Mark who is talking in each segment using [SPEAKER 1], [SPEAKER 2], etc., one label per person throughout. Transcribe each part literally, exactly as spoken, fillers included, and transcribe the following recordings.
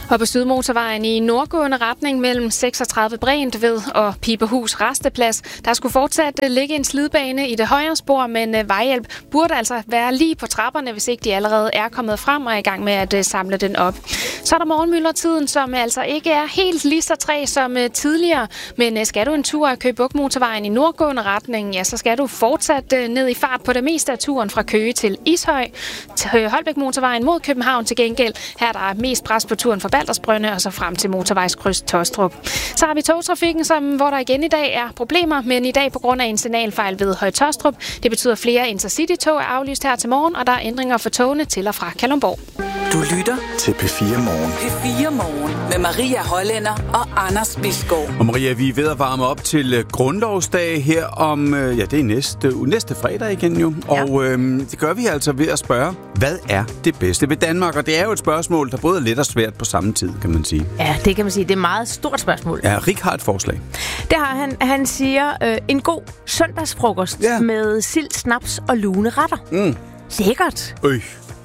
[SPEAKER 1] Og på Sydmotorvejen i nordgående retning mellem seksogtredive Brentved og Piberhus Resteplads, der skulle fortsat ligge en slidbane i det højre spor, men vejhjælp burde altså være lige på trapperne, hvis ikke de allerede er kommet frem og er i gang med at samle den op. Så er der morgenmyldertiden, som altså ikke er helt lige så træ som tidligere, men skal du en tur af Køge Bugt Motorvejen i nordgående retning, ja, så skal du fortsat ned i fart på det meste af turen fra Køge til Ishøj. Til Holbæk Motorvejen mod København til gengæld. Her der er mest pres på turen fra Baldersbrønde og så frem til motorvejskryds Tostrup. Så har vi togtrafikken, som, hvor der igen i dag er problemer, men i dag på grund af en signalfejl ved Høje Tostrup. Det betyder, at flere Intercity-tog er aflyst her til morgen, og der er ændringer for togene til og fra Kalundborg.
[SPEAKER 2] Du lytter
[SPEAKER 3] til P fire Morgen.
[SPEAKER 2] P fire Morgen med Maria Hollænder og Anders Bisgaard.
[SPEAKER 4] Og Maria, vi er ved at varme op til grundlovsdag her om, ja, det er næste, næste fredag igen jo. Ja. Og øhm, det gør vi altså ved at spørge, hvad er det bedste ved Danmark? Og det er jo et spørgsmål, der både er let og svært på samme tid, kan man sige.
[SPEAKER 5] Ja, det kan man sige. Det er et meget stort spørgsmål.
[SPEAKER 4] Ja, Rik har et forslag.
[SPEAKER 5] Det har han. Han siger, øh, en god søndagsfrokost ja. med sild, snaps og lune retter. Mm. Lækkert.
[SPEAKER 4] Øj.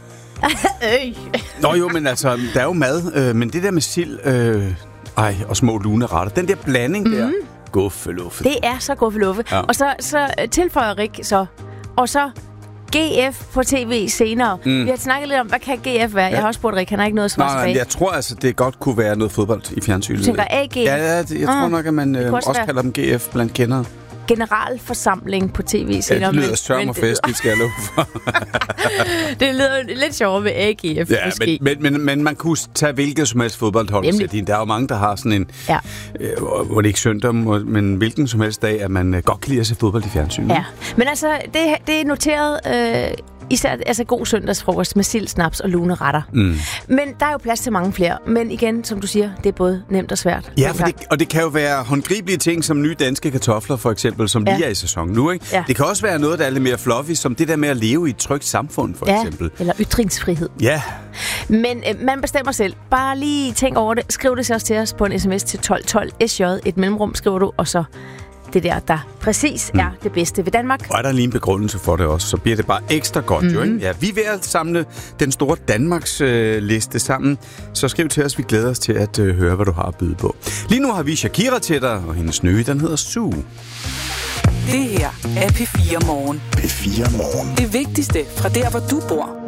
[SPEAKER 5] Øj.
[SPEAKER 4] Nå jo, men altså, der er jo mad, øh, men det der med sild øh, ej, og små lune retter, den der blanding mm. der, guffeluffe.
[SPEAKER 5] Det er så guffeluffe. Ja. Og så, så tilføjer Rik så, og så G F på tv senere. Mm. Vi har snakket lidt om, hvad kan G F være? Ja. Jeg har også spurgt Rik, han har ikke noget svar tilbage.
[SPEAKER 4] Nej, jeg tror altså, det godt kunne være noget fodbold i fjernsynet.
[SPEAKER 5] Du tænker A G F?
[SPEAKER 4] Ja, ja det, jeg tror nok, at man øh, også, også kalder dem G F blandt kendere.
[SPEAKER 5] Generalforsamling på tv senere.
[SPEAKER 4] Ja, det lyder sørm og festligt, skal jeg love for.
[SPEAKER 5] Det lyder lidt sjovere med A G F,
[SPEAKER 4] ja,
[SPEAKER 5] måske.
[SPEAKER 4] Men, men, men, men man kunne tage hvilket som helst fodboldhold og sætte ind. Der er jo mange, der har sådan en, ja. øh, hvor det ikke søndag, men hvilken som helst dag, at man godt kan lide at se fodbold i fjernsynet.
[SPEAKER 5] Ja, men altså, det, det er noteret... Øh, Især altså god søndagsfrokost med sild, snaps og lune retter. Mm. Men der er jo plads til mange flere. Men igen, som du siger, det er både nemt og svært.
[SPEAKER 4] Ja, for det, og det kan jo være håndgribelige ting som nye danske kartofler, for eksempel, som ja. lige er i sæson nu. Ikke? Ja. Det kan også være noget, der er lidt mere fluffy, som det der med at leve i et trygt samfund, for
[SPEAKER 5] ja.
[SPEAKER 4] eksempel.
[SPEAKER 5] Eller ytringsfrihed.
[SPEAKER 4] Ja.
[SPEAKER 5] Men øh, man bestemmer selv. Bare lige tænk over det. Skriv det så også til os på en sms til tolv tolv. S J, et mellemrum, skriver du, og så... det der, der præcis er mm. det bedste ved Danmark.
[SPEAKER 4] Og er der lige en begrundelse for det også, så bliver det bare ekstra godt, mm-hmm. jo, ikke? Ja, vi er ved at samle den store Danmarks øh, liste sammen, så skriv til os, vi glæder os til at øh, høre, hvad du har at byde på. Lige nu har vi Shakira til dig, og hendes nye, den hedder Sue.
[SPEAKER 2] Det her er P fire Morgen.
[SPEAKER 3] P fire Morgen.
[SPEAKER 2] Det vigtigste fra der, hvor du bor.